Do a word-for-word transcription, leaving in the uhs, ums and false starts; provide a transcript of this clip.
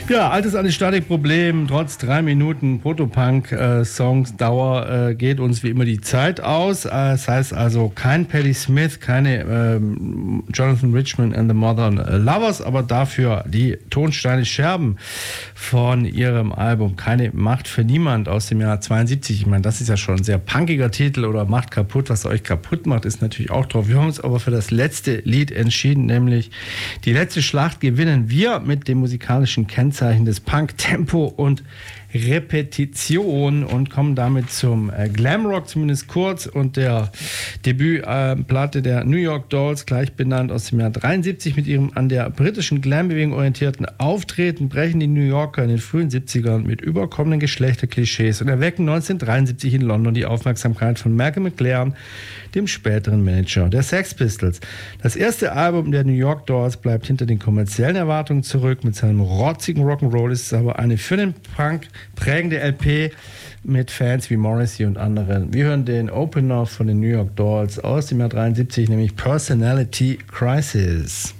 Ja, altes Antistatik-Problem, trotz drei Minuten Proto-Punk-Songs-Dauer äh, geht uns wie immer die Zeit aus. Äh, das heißt also kein Patti Smith, keine ähm, Jonathan Richman and the Modern Lovers, aber dafür die Tonsteine Scherben von ihrem Album Keine Macht für Niemand aus dem Jahr zweiundsiebzig. Ich meine, das ist ja schon ein sehr punkiger Titel, oder Macht kaputt, was euch kaputt macht, ist natürlich auch drauf. Wir haben uns aber für das letzte Lied entschieden, nämlich die letzte Schlacht gewinnen wir mit dem musikalischen Kennzeichen des Punk, Tempo und Repetition, und kommen damit zum äh, Glamrock, zumindest kurz, und der Debütplatte äh, der New York Dolls, gleich benannt, aus dem Jahr dreiundsiebzig. Mit ihrem an der britischen Glam-Bewegung orientierten Auftreten brechen die New Yorker in den frühen siebzigern mit überkommenen Geschlechterklischees und erwecken neunzehnhundertdreiundsiebzig in London die Aufmerksamkeit von Malcolm McLaren, dem späteren Manager der Sex Pistols. Das erste Album der New York Dolls bleibt hinter den kommerziellen Erwartungen zurück. Mit seinem rotzigen Rock'n'Roll ist es aber eine für den Punk prägende L P mit Fans wie Morrissey und anderen. Wir hören den Opener von den New York Dolls aus dem Jahr dreiundsiebzig, nämlich Personality Crisis.